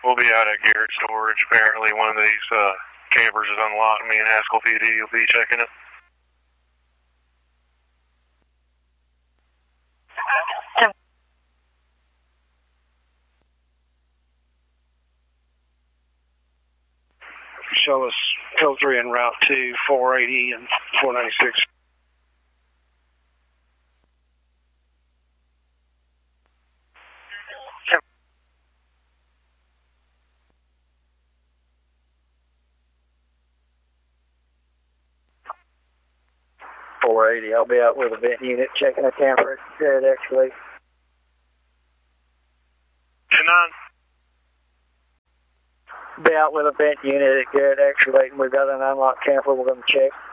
We'll be out at Garrett Storage. Apparently one of these campers is unlocked. Me and Haskell PD will be checking it. Show us code 3 en route to 480 and 496. I'll be out with a vent unit checking a camper at Garrett X-Lake. 10-9. Be out with a vent unit at Garrett X-Lake, and we've got an unlocked camper we're going to check.